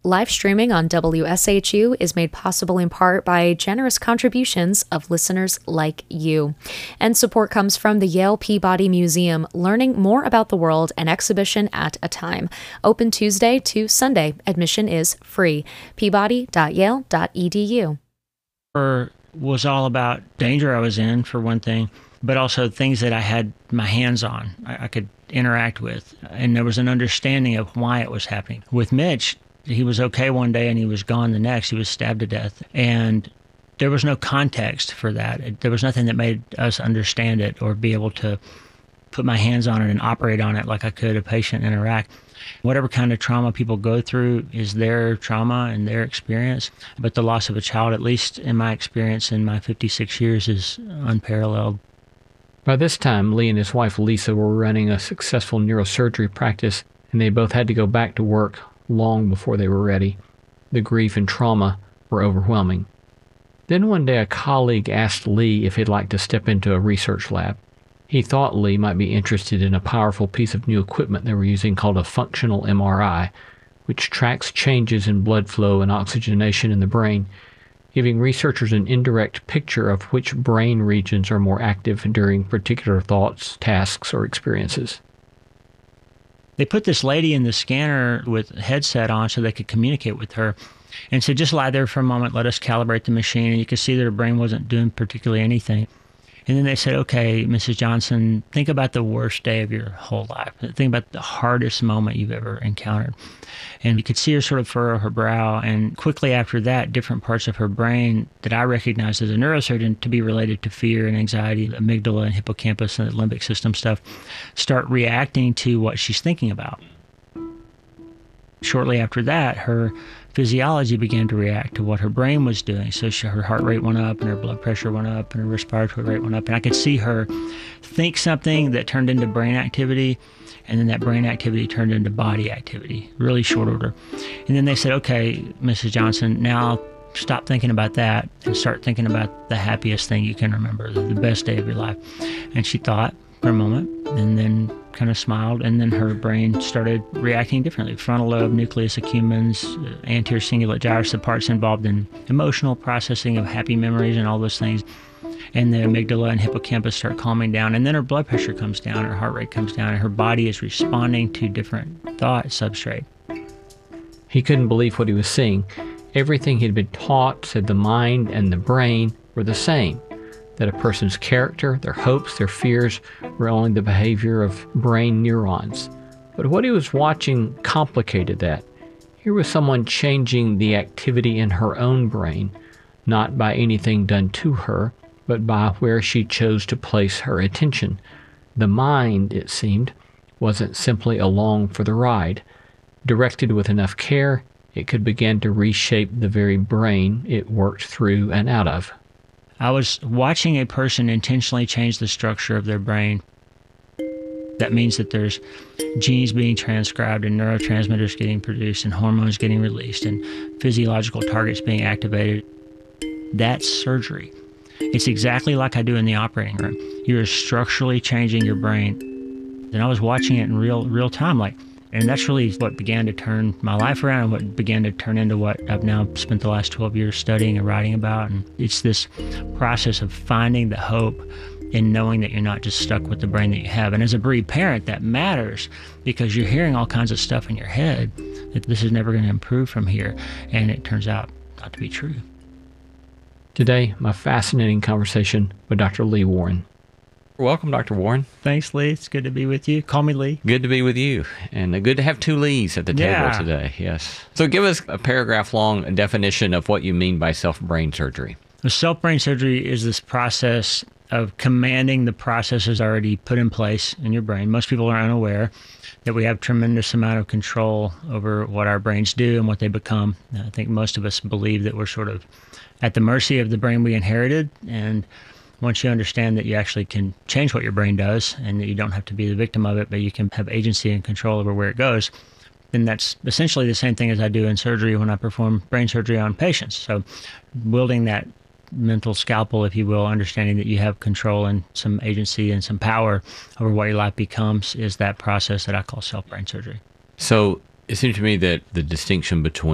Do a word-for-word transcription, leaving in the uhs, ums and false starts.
Live streaming on W S H U is made possible in part by generous contributions of listeners like you. And support comes from the Yale Peabody Museum, learning more about the world an exhibition at a time. Open Tuesday to Sunday. Admission is free. peabody dot yale dot e d u. Was all about danger I was in, for one thing, but also things that I had my hands on, I, I could interact with. And there was an understanding of why it was happening. With Mitch, he was okay one day and he was gone the next. He was stabbed to death. And there was no context for that. There was nothing that made us understand it or be able to put my hands on it and operate on it like I could a patient interact. Whatever kind of trauma people go through is their trauma and their experience. But the loss of a child, at least in my experience in my fifty-six years, is unparalleled. By this time, Lee and his wife Lisa were running a successful neurosurgery practice, and they both had to go back to work long before they were ready. The grief and trauma were overwhelming. Then one day a colleague asked Lee if he'd like to step into a research lab. He thought Lee might be interested in a powerful piece of new equipment they were using called a functional M R I, which tracks changes in blood flow and oxygenation in the brain, giving researchers an indirect picture of which brain regions are more active during particular thoughts, tasks, or experiences. They put this lady in the scanner with a headset on so they could communicate with her, and said, just lie there for a moment, let us calibrate the machine. And you could see that her brain wasn't doing particularly anything. And then they said, okay, Missus Johnson, think about the worst day of your whole life. Think about the hardest moment you've ever encountered. And you could see her sort of furrow her brow. And quickly after that, different parts of her brain that I recognized as a neurosurgeon to be related to fear and anxiety, the amygdala and hippocampus and the limbic system stuff, start reacting to what she's thinking about. Shortly after that, her physiology began to react to what her brain was doing. So she, her heart rate went up and her blood pressure went up and her respiratory rate went up. And I could see her think something that turned into brain activity, and then that brain activity turned into body activity, really short order. And then they said, okay, Missus Johnson, now stop thinking about that and start thinking about the happiest thing you can remember, the best day of your life. And she thought for a moment and then kind of smiled, and then her brain started reacting differently. Frontal lobe, nucleus accumbens, uh, anterior cingulate gyrus, the parts involved in emotional processing of happy memories and all those things. And the amygdala and hippocampus start calming down, and then her blood pressure comes down, her heart rate comes down, and her body is responding to different thought substrate. He couldn't believe what he was seeing. Everything he'd been taught said the mind and the brain were the same, that a person's character, their hopes, their fears were only the behavior of brain neurons. But what he was watching complicated that. Here was someone changing the activity in her own brain, not by anything done to her, but by where she chose to place her attention. The mind, it seemed, wasn't simply along for the ride. Directed with enough care, it could begin to reshape the very brain it worked through and out of. I was watching a person intentionally change the structure of their brain. That means that there's genes being transcribed and neurotransmitters getting produced and hormones getting released and physiological targets being activated. That's surgery. It's exactly like I do in the operating room. You're structurally changing your brain. And I was watching it in real real time, like, and that's really what began to turn my life around and what began to turn into what I've now spent the last twelve years studying and writing about. And it's this process of finding the hope in knowing that you're not just stuck with the brain that you have. And as a bereaved parent, that matters because you're hearing all kinds of stuff in your head that this is never going to improve from here. And it turns out not to be true. Today, my fascinating conversation with Doctor Lee Warren. Welcome, Doctor Warren. Thanks, Lee. It's good to be with you. Call me Lee. Good to be with you. And good to have two Lees at the table yeah. today. Yes. So give us a paragraph-long definition of what you mean by self-brain surgery. The self-brain surgery is this process of commanding the processes already put in place in your brain. Most people are unaware that we have tremendous amount of control over what our brains do and what they become. I think most of us believe that we're sort of at the mercy of the brain we inherited, and once you understand that you actually can change what your brain does and that you don't have to be the victim of it, but you can have agency and control over where it goes, then that's essentially the same thing as I do in surgery when I perform brain surgery on patients. So wielding that mental scalpel, if you will, understanding that you have control and some agency and some power over what your life becomes is that process that I call self-brain surgery. So it seems to me that the distinction between